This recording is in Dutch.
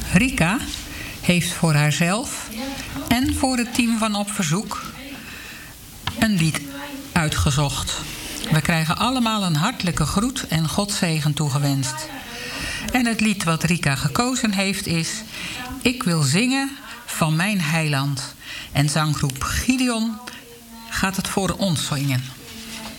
Rika heeft voor haarzelf en voor het team van Op Verzoek een lied uitgezocht. We krijgen allemaal een hartelijke groet en Godzegen toegewenst. En het lied wat Rika gekozen heeft is Ik wil zingen van mijn heiland. En zanggroep Gideon gaat het voor ons zingen.